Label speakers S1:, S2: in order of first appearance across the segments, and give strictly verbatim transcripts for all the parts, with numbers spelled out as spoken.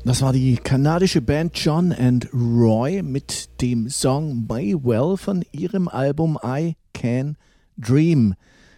S1: Das war die kanadische Band John and Roy mit dem Song Maywell von ihrem Album I Can Dream.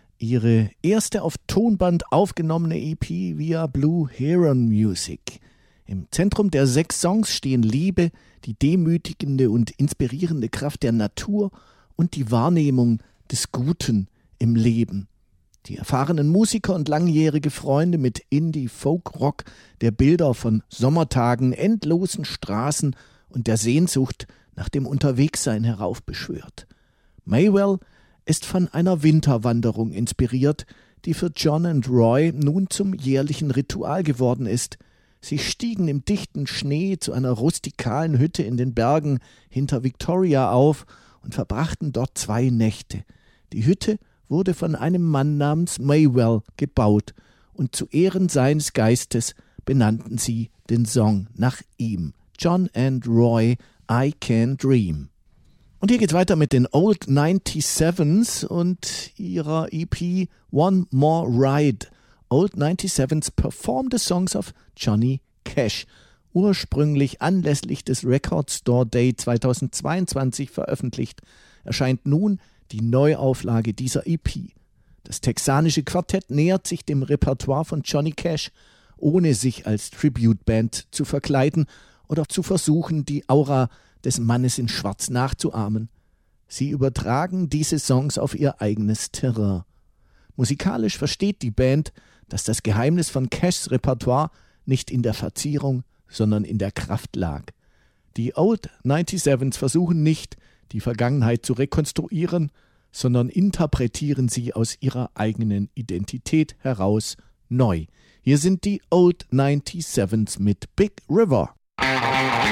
S1: Ihre erste auf Tonband aufgenommene E P via Blue Heron Music. Im Zentrum der sechs Songs stehen Liebe, die demütigende und inspirierende Kraft der Natur und die Wahrnehmung des Guten im Leben. Die erfahrenen Musiker und langjährige Freunde mit Indie-Folk-Rock, der Bilder von Sommertagen, endlosen Straßen und der Sehnsucht nach dem Unterwegssein heraufbeschwört. Maywell ist von einer Winterwanderung inspiriert, die für John and Roy nun zum jährlichen Ritual geworden ist. Sie stiegen im dichten Schnee zu einer rustikalen Hütte in den Bergen hinter Victoria auf und verbrachten dort zwei Nächte. Die Hütte wurde von einem Mann namens Maywell gebaut und zu Ehren seines Geistes benannten sie den Song nach ihm. John and Roy, I Can Dream. Und hier geht's weiter mit den Old ninety-sevens und ihrer E P One More Ride. Old ninety-sevens perform the songs of Johnny Cash. Ursprünglich anlässlich des Record Store Day zweitausendzweiundzwanzig veröffentlicht, erscheint nun die Neuauflage dieser E P. Das texanische Quartett nähert sich dem Repertoire von Johnny Cash, ohne sich als Tribute-Band zu verkleiden oder zu versuchen, die Aura des Mannes in Schwarz nachzuahmen. Sie übertragen diese Songs auf ihr eigenes Terrain. Musikalisch versteht die Band, dass das Geheimnis von Cashs Repertoire nicht in der Verzierung, sondern in der Kraft lag. Die Old ninety-sevens versuchen nicht, die Vergangenheit zu rekonstruieren, sondern interpretieren sie aus ihrer eigenen Identität heraus neu. Hier sind die Old ninety-sevens mit Big River.